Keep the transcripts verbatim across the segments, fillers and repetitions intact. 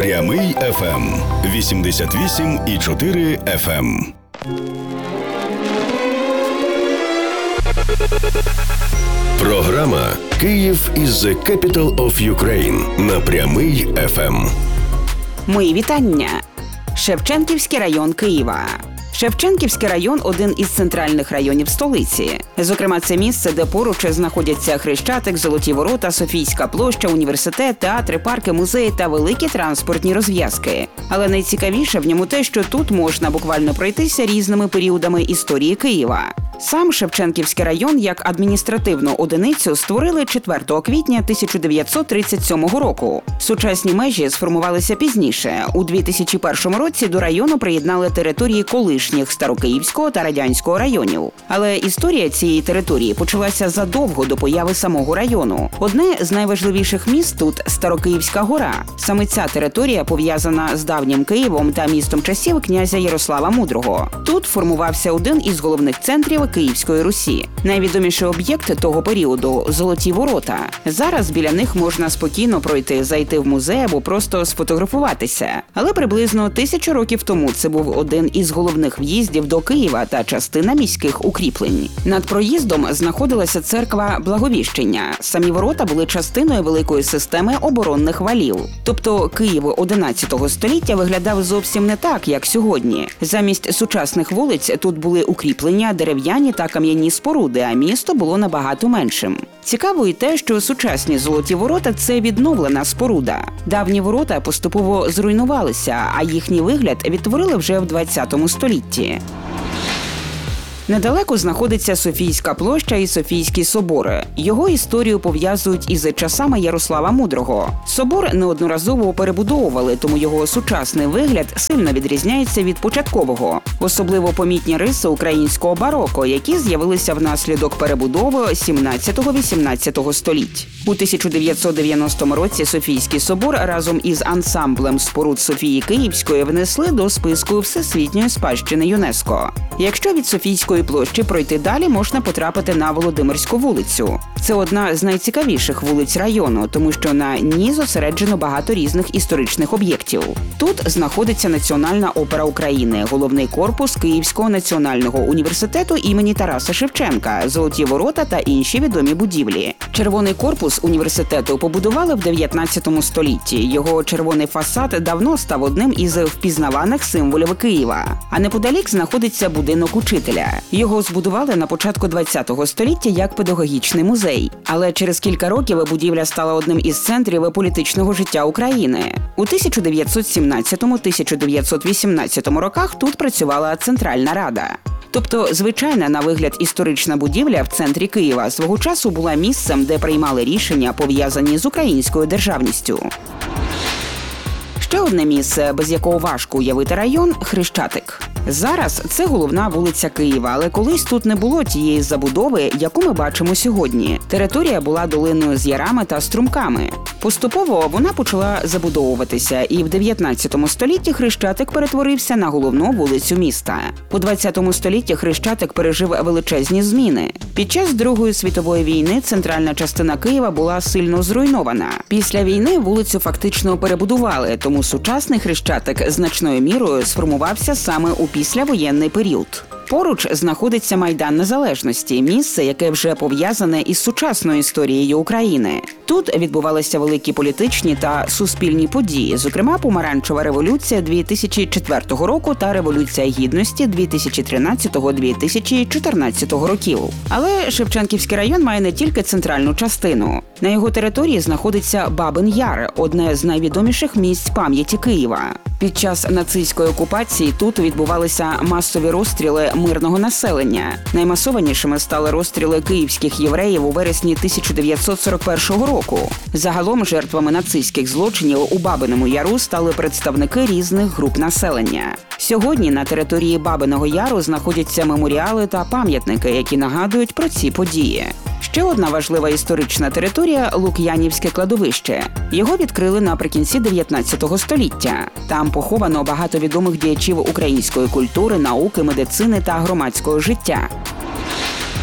Прямий еф ем вісімдесят вісім і чотири еф ем. Програма «Київ is the capital of Ukraine» на Прямий еф ем. Мої вітання. Шевченківський район Києва. Шевченківський район – один із центральних районів столиці. Зокрема, це місце, де поруч знаходяться Хрещатик, Золоті Ворота, Софійська площа, університет, театри, парки, музеї та великі транспортні розв'язки. Але найцікавіше в ньому те, що тут можна буквально пройтися різними періодами історії Києва. Сам Шевченківський район як адміністративну одиницю створили четвертого квітня тисяча дев'ятсот тридцять сьомого року. Сучасні межі сформувалися пізніше. У дві тисячі першому році до району приєднали території колишніх Старокиївського та Радянського районів. Але історія цієї території почалася задовго до появи самого району. Одне з найважливіших міст тут – Старокиївська гора. Саме ця територія пов'язана з давнім Києвом та містом часів князя Ярослава Мудрого. Тут формувався один із головних центрів Київської Русі. Найвідоміший об'єкт того періоду – Золоті Ворота. Зараз біля них можна спокійно пройти, зайти в музей або просто сфотографуватися. Але приблизно тисячу років тому це був один із головних в'їздів до Києва та частина міських укріплень. Над проїздом знаходилася церква Благовіщення. Самі ворота були частиною великої системи оборонних валів. Тобто Київ одинадцятого століття виглядав зовсім не так, як сьогодні. Замість сучасних вулиць тут були укріплення, дерев'яні та кам'яні споруди, а місто було набагато меншим. Цікаво і те, що сучасні Золоті Ворота – це відновлена споруда. Давні ворота поступово зруйнувалися, а їхній вигляд відтворили вже в двадцятому столітті. Недалеко знаходиться Софійська площа і Софійський собор. Його історію пов'язують із часами Ярослава Мудрого. Собор неодноразово перебудовували, тому його сучасний вигляд сильно відрізняється від початкового. Особливо помітні риси українського бароко, які з'явилися внаслідок перебудови сімнадцятого-вісімнадцятого століть. У тисяча дев'ятсот дев'яностому році Софійський собор разом із ансамблем споруд Софії Київської внесли до списку Всесвітньої спадщини ЮНЕСКО. Якщо від Софійської площі пройти далі, можна потрапити на Володимирську вулицю. Це одна з найцікавіших вулиць району, тому що на ній зосереджено багато різних історичних об'єктів. Тут знаходиться Національна опера України, головний корпус Київського національного університету імені Тараса Шевченка, Золоті Ворота та інші відомі будівлі. Червоний корпус університету побудували в дев'ятнадцятому столітті. Його червоний фасад давно став одним із впізнаваних символів Києва. А неподалік знаходиться будинок учителя. Його збудували на початку двадцятого століття як педагогічний музей. Але через кілька років будівля стала одним із центрів політичного життя України. У тисяча дев'ятсот сімнадцятому - тисяча дев'ятсот вісімнадцятому роках тут працювала Центральна Рада. Тобто, звичайна на вигляд історична будівля в центрі Києва свого часу була місцем, де приймали рішення, пов'язані з українською державністю. Ще одне місце, без якого важко уявити район – Хрещатик. Зараз це головна вулиця Києва, але колись тут не було тієї забудови, яку ми бачимо сьогодні. Територія була долиною з ярами та струмками. Поступово вона почала забудовуватися, і в дев'ятнадцятому столітті Хрещатик перетворився на головну вулицю міста. У двадцятому столітті Хрещатик пережив величезні зміни. Під час Другої світової війни центральна частина Києва була сильно зруйнована. Після війни вулицю фактично перебудували, тому сучасний Хрещатик значною мірою сформувався саме у післявоєнний період. Поруч знаходиться Майдан Незалежності – місце, яке вже пов'язане із сучасною історією України. Тут відбувалися великі політичні та суспільні події, зокрема Помаранчева революція дві тисячі четвертого року та Революція Гідності дві тисячі тринадцятого - дві тисячі чотирнадцятого років. Але Шевченківський район має не тільки центральну частину. На його території знаходиться Бабин Яр – одне з найвідоміших місць пам'яті Києва. Під час нацистської окупації тут відбувалися масові розстріли мирного населення. Наймасованішими стали розстріли київських євреїв у вересні тисяча дев'ятсот сорок першого року. Загалом жертвами нацистських злочинів у Бабиному Яру стали представники різних груп населення. Сьогодні на території Бабиного Яру знаходяться меморіали та пам'ятники, які нагадують про ці події. Ще одна важлива історична територія – Лук'янівське кладовище. Його відкрили наприкінці дев'ятнадцятого століття. Там поховано багато відомих діячів української культури, науки, медицини та громадського життя.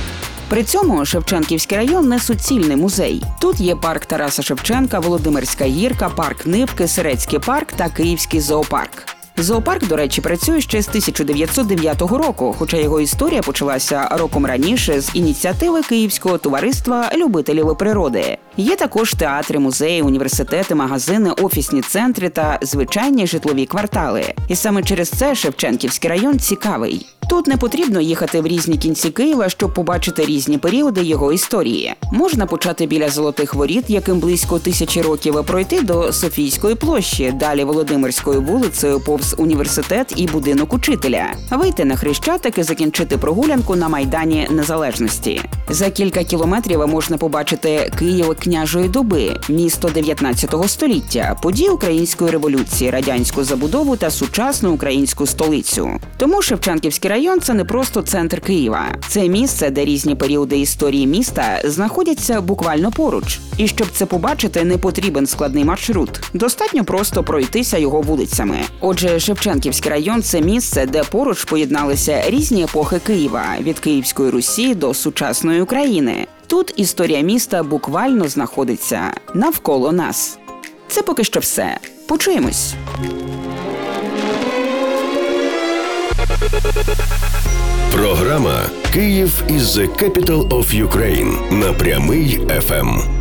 При цьому Шевченківський район не суцільний музей. Тут є парк Тараса Шевченка, Володимирська гірка, парк Нивки, Сирецький парк та Київський зоопарк. Зоопарк, до речі, працює ще з тисяча дев'ятсот дев'ятого року, хоча його історія почалася роком раніше з ініціативи Київського товариства любителів природи. Є також театри, музеї, університети, магазини, офісні центри та звичайні житлові квартали. І саме через це Шевченківський район цікавий. Тут не потрібно їхати в різні кінці Києва, щоб побачити різні періоди його історії. Можна почати біля Золотих воріт, яким близько тисячі років, пройти до Софійської площі, далі Володимирською вулицею повз університет і будинок учителя, вийти на Хрещатик і закінчити прогулянку на Майдані Незалежності. За кілька кілометрів можна побачити Київ княжої доби, місто дев'ятнадцятого століття, події Української революції, радянську забудову та сучасну українську столицю. Тому Шевченківський район – це не просто центр Києва. Це місце, де різні періоди історії міста знаходяться буквально поруч. І щоб це побачити, не потрібен складний маршрут. Достатньо просто пройтися його вулицями. Отже, Шевченківський район – це місце, де поруч поєдналися різні епохи Києва – від Київської Русі до сучасної України. Тут історія міста буквально знаходиться навколо нас. Це поки що все. Почуємось! Програма «Київ is the capital of Ukraine» на Прямий еф ем.